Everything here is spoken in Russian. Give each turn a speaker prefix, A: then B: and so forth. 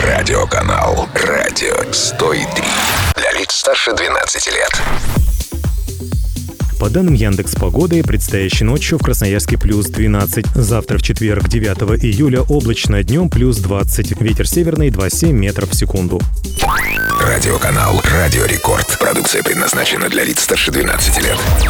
A: Радиоканал «Радио 103». Для лиц старше 12 лет.
B: По данным Яндекс.Погоды, предстоящей ночью в Красноярске плюс 12. Завтра в четверг, 9 июля, облачно, днем плюс 20. Ветер северный 2,7 метров в секунду.
A: Радиоканал «Радио Рекорд». Продукция предназначена для лиц старше 12 лет.